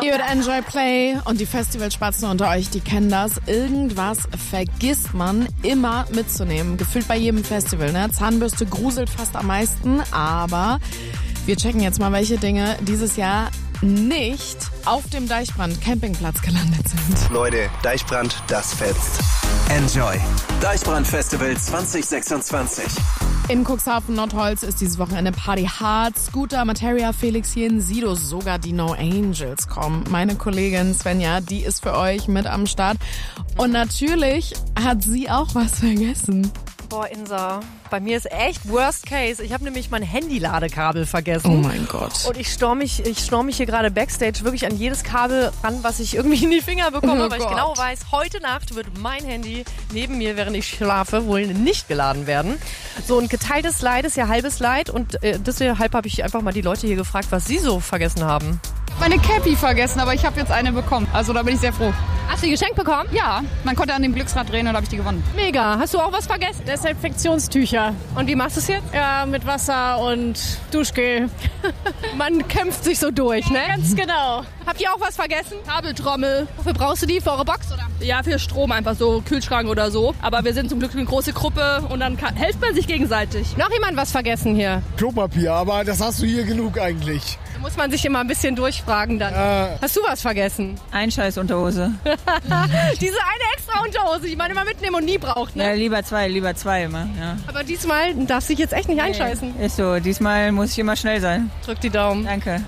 ihr hört Enjoy Play und die Festivalspatzen unter euch, die kennen das. Irgendwas vergisst man immer mitzunehmen. Gefühlt bei jedem Festival, ne? Zahnbürste gruselt fast am meisten, aber wir checken jetzt mal, welche Dinge dieses Jahr nicht auf dem Deichbrand Campingplatz gelandet sind. Leute, Deichbrand, das fetzt. Enjoy. Deichbrand Festival 2026. In Cuxhaven Nordholz ist dieses Wochenende Party hard. Scooter, Materia, Felix Jen, Sido, sogar die No Angels kommen. Meine Kollegin Svenja, die ist für euch mit am Start. Und natürlich hat sie auch was vergessen. Boah, Insa, bei mir ist echt Worst Case. Ich habe nämlich mein Handy-Ladekabel vergessen. Oh mein Gott. Und ich storm mich hier gerade Backstage wirklich an jedes Kabel ran, was ich irgendwie in die Finger bekomme, weil ich genau weiß, heute Nacht wird mein Handy neben mir, während ich schlafe, wohl nicht geladen werden. So, und geteiltes Leid ist ja halbes Leid. Und deshalb habe ich einfach mal die Leute hier gefragt, was sie so vergessen haben. Meine Cappy vergessen, aber ich habe jetzt eine bekommen. Also da bin ich sehr froh. Hast du die geschenkt bekommen? Ja, man konnte an dem Glücksrad drehen und da habe ich die gewonnen. Mega. Hast du auch was vergessen? Desinfektionstücher. Und wie machst du es jetzt? Ja, mit Wasser und Duschgel. Man kämpft sich so durch, ne? Ganz genau. Habt ihr auch was vergessen? Kabeltrommel. Wofür brauchst du die? Für eure Box, oder? Ja, für Strom einfach so, Kühlschrank oder so. Aber wir sind zum Glück eine große Gruppe und dann hilft man sich gegenseitig. Noch jemand was vergessen hier? Klopapier, aber das hast du hier genug eigentlich. Da muss man sich immer ein bisschen durchfragen dann. Hast du was vergessen? Ein Scheiß Unterhose. Diese eine extra Unterhose, die man immer mitnehmen und nie braucht, ne? Ja, lieber zwei immer. Ja. Aber diesmal darfst du dich jetzt echt nicht einscheißen. Ist so, diesmal muss ich immer schnell sein. Drück die Daumen. Danke.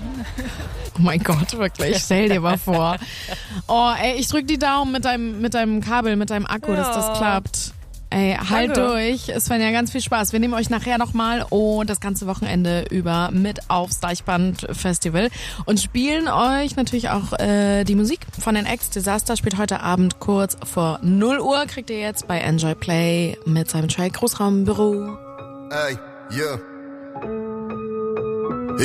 Oh mein Gott, wirklich. Stell dir mal vor. Oh, ey, ich drück die Daumen mit deinem Kabel, mit deinem Akku, dass das klappt. Ey, halt durch. Es war ja ganz viel Spaß. Wir nehmen euch nachher nochmal und das ganze Wochenende über mit aufs Deichbrand Festival und spielen euch natürlich auch die Musik von den Acts. Disaster spielt heute Abend kurz vor 0 Uhr. Kriegt ihr jetzt bei Enjoy Play mit seinem Track Großraumbüro. Ey, yeah.